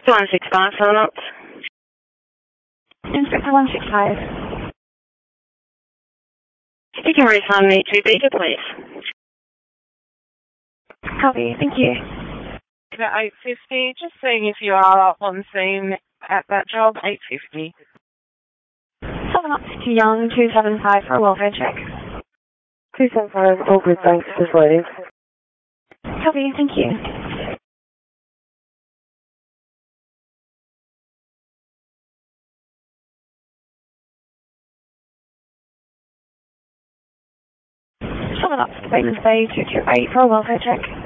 Inspector 165, sign up. Inspector 165. You can refund me to Beaker, please. Copy, thank you. About 850, just seeing if you are on scene at that job, 850. 7 Young, 275 for a welfare check. 275, all good, thanks, just waiting. Copy, thank you. Batemans Bay 228 for a welfare check.